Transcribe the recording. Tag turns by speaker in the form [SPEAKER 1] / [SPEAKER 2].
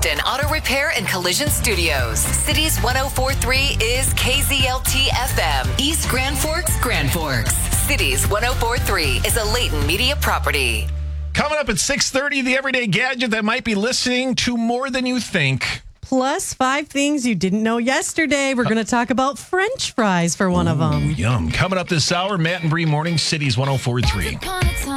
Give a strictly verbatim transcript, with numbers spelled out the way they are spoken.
[SPEAKER 1] Clifton Auto Repair and Collision Studios. Cities one oh four point three is K Z L T F M. East Grand Forks, Grand Forks. Cities one oh four point three is a Leighton Media property.
[SPEAKER 2] Coming up at six thirty, the everyday gadget that might be listening to more than you think.
[SPEAKER 3] Plus five things you didn't know yesterday. We're going to talk about French fries for one of them.
[SPEAKER 2] Yum. Coming up this hour, Matt and Bree Morning, Cities one oh four point three.